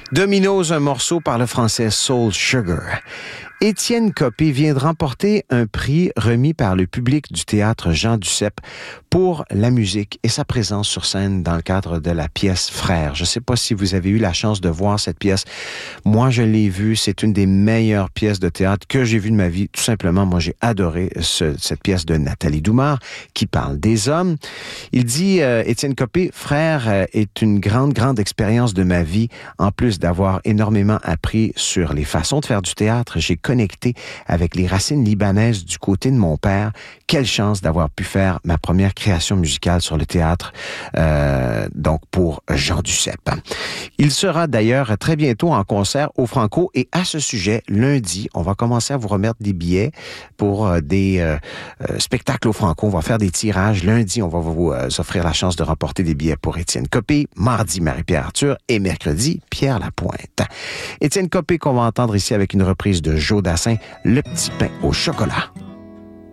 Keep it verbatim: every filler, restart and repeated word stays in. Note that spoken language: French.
Domino's, un morceau par le français Soul Sugar. Étienne Copé vient de remporter un prix remis par le public du théâtre Jean Duceppe pour la musique et sa présence sur scène dans le cadre de la pièce Frères. Je ne sais pas si vous avez eu la chance de voir cette pièce. Moi, je l'ai vue. C'est une des meilleures pièces de théâtre que j'ai vues de ma vie. Tout simplement, moi, j'ai adoré ce, cette pièce de Nathalie Doumard qui parle des hommes. Il dit, euh, Étienne Copé, Frères euh, est une grande, grande expérience de ma vie. En plus d'avoir énormément appris sur les façons de faire du théâtre, j'ai connecté avec les racines libanaises du côté de mon père. Quelle chance d'avoir pu faire ma première création musicale sur le théâtre, euh, donc pour Jean Duceppe. Il sera d'ailleurs très bientôt en concert au Franco et à ce sujet, lundi, on va commencer à vous remettre des billets pour euh, des euh, euh, spectacles au Franco. On va faire des tirages. Lundi, on va vous euh, offrir la chance de remporter des billets pour Étienne Copé. Mardi, Marie-Pierre Arthur et mercredi, Pierre Lapointe. Étienne Copé qu'on va entendre ici avec une reprise de Joe Dassin, Le petit pain au chocolat.